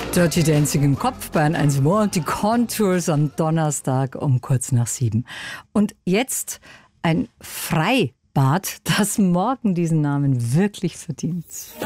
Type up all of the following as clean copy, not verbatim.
Dirty Dancing im Kopf, Bayern 1 More und die Contours am Donnerstag um kurz nach 7. Und jetzt ein Freibad, das morgen diesen Namen wirklich verdient.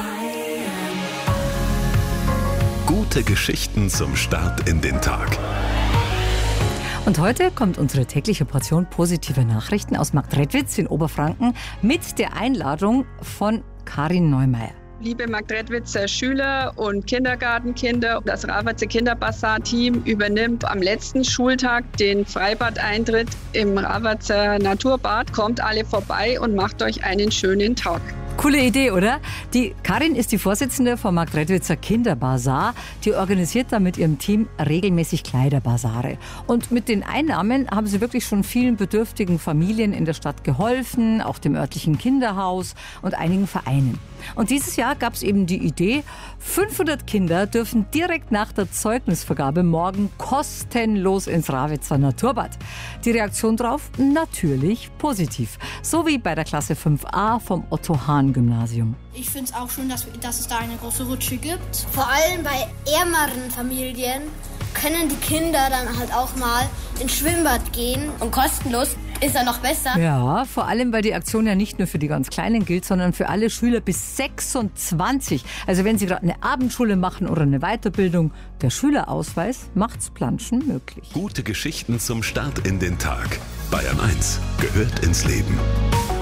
Gute Geschichten zum Start in den Tag. Und heute kommt unsere tägliche Portion positive Nachrichten aus Marktredwitz in Oberfranken mit der Einladung von Karin Neumeier. Liebe Marktredwitzer Schüler und Kindergartenkinder, das Ravatzer Kinderbasar-Team übernimmt am letzten Schultag den Freibadeintritt im Ravatzer Naturbad. Kommt alle vorbei und macht euch einen schönen Tag. Coole Idee, oder? Die Karin ist die Vorsitzende vom Marktredwitzer Kinderbasar. Die organisiert da mit ihrem Team regelmäßig Kleiderbasare. Und mit den Einnahmen haben sie wirklich schon vielen bedürftigen Familien in der Stadt geholfen, auch dem örtlichen Kinderhaus und einigen Vereinen. Und dieses Jahr gab es eben die Idee, 500 Kinder dürfen direkt nach der Zeugnisvergabe morgen kostenlos ins Ravatzer Naturbad. Die Reaktion drauf? Natürlich positiv. So wie bei der Klasse 5a vom Otto-Hahn-Gymnasium. Ich finde es auch schön, dass es da eine große Rutsche gibt. Vor allem bei ärmeren Familien können die Kinder dann halt auch mal ins Schwimmbad gehen. Und kostenlos ist er noch besser. Ja, vor allem, weil die Aktion ja nicht nur für die ganz Kleinen gilt, sondern für alle Schüler bis 26. Also wenn sie gerade eine Abendschule machen oder eine Weiterbildung, der Schülerausweis macht's Planschen möglich. Gute Geschichten zum Start in den Tag. Bayern 1 gehört ins Leben.